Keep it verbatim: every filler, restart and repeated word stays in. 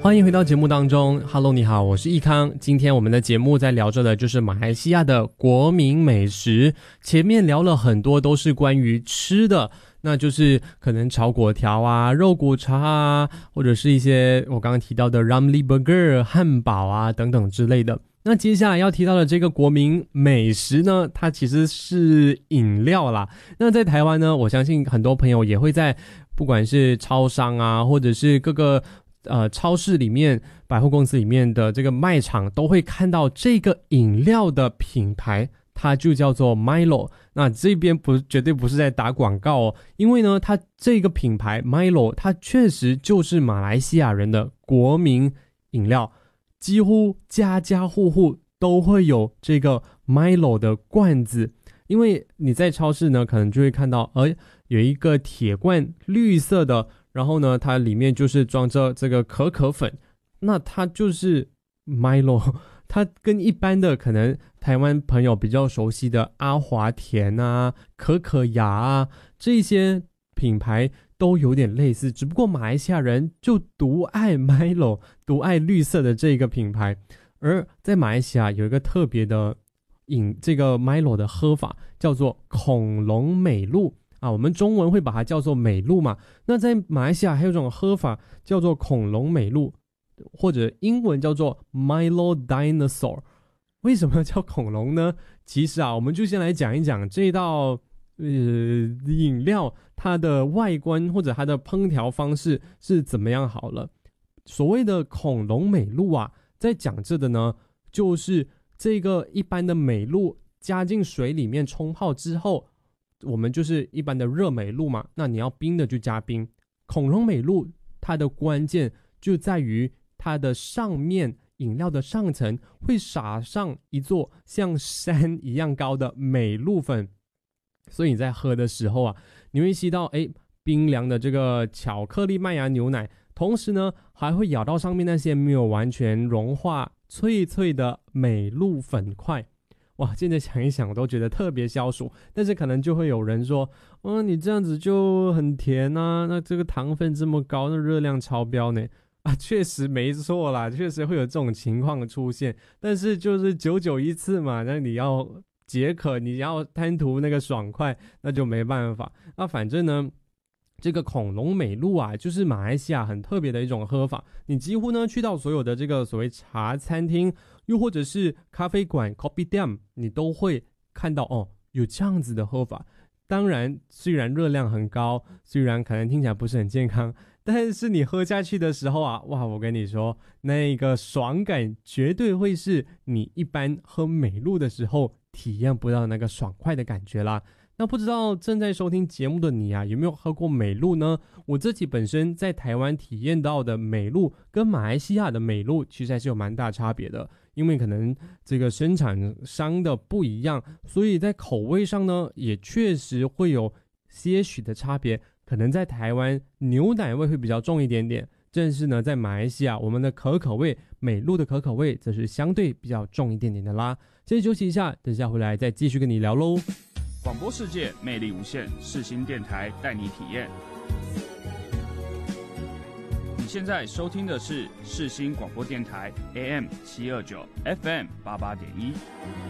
欢迎回到节目当中 Hello 你好，我是易康。今天我们的节目在聊着的就是马来西亚的国民美食，前面聊了很多都是关于吃的，那就是可能炒粿条啊、肉骨茶啊，或者是一些我刚刚提到的 Ramly Burger 汉堡啊等等之类的。那接下来要提到的这个国民美食呢，它其实是饮料啦。那在台湾呢，我相信很多朋友也会在不管是超商啊，或者是各个呃超市里面、百货公司里面的这个卖场，都会看到这个饮料的品牌，它就叫做 Milo。 那这边不绝对不是在打广告哦，因为呢它这个品牌 Milo 它确实就是马来西亚人的国民饮料，几乎家家户户都会有这个 Milo 的罐子。因为你在超市呢可能就会看到呃有一个铁罐绿色的，然后呢它里面就是装着这个可可粉，那它就是 Milo。 它跟一般的可能台湾朋友比较熟悉的阿华田啊、可可雅啊这些品牌都有点类似，只不过马来西亚人就独爱 Milo， 独爱绿色的这个品牌。而在马来西亚有一个特别的饮这个 Milo 的喝法，叫做恐龙美露啊，我们中文会把它叫做美露嘛。那在马来西亚还有一种喝法叫做恐龙美露，或者英文叫做 Milo Dinosaur。 为什么叫恐龙呢？其实啊，我们就先来讲一讲这道呃饮料它的外观或者它的烹调方式是怎么样好了。所谓的恐龙美露啊，在讲这的呢，就是这个一般的美露加进水里面冲泡之后，我们就是一般的热美露嘛，那你要冰的就加冰。恐龙美露它的关键就在于它的上面，饮料的上层会撒上一座像山一样高的美露粉，所以你在喝的时候啊，你会吸到诶冰凉的这个巧克力麦芽牛奶，同时呢还会咬到上面那些没有完全融化脆脆的美露粉块。哇，现在想一想我都觉得特别消暑。但是可能就会有人说，嗯，你这样子就很甜啊，那这个糖分这么高，那热量超标呢。啊，确实没错啦，确实会有这种情况出现，但是就是久久一次嘛，那你要解渴，你要贪图那个爽快，那就没办法。那反正呢，这个恐龙美露啊，就是马来西亚很特别的一种喝法。你几乎呢去到所有的这个所谓茶餐厅，又或者是咖啡馆 Kopitiam， 你都会看到哦，有这样子的喝法。当然虽然热量很高，虽然可能听起来不是很健康，但是你喝下去的时候啊，哇，我跟你说，那个爽感绝对会是你一般喝美露的时候体验不到那个爽快的感觉啦。那不知道正在收听节目的你啊，有没有喝过美露呢？我自己本身在台湾体验到的美露跟马来西亚的美露其实还是有蛮大差别的，因为可能这个生产商的不一样，所以在口味上呢也确实会有些许的差别。可能在台湾牛奶味会比较重一点点，但是呢在马来西亚我们的可可味，美露的可可味则是相对比较重一点点的啦。先休息一下，等下回来再继续跟你聊咯。 广播世界魅力无限，世新电台带你体验。你现在收听的是世新广播电台 A M 七二九 F M 八八点一。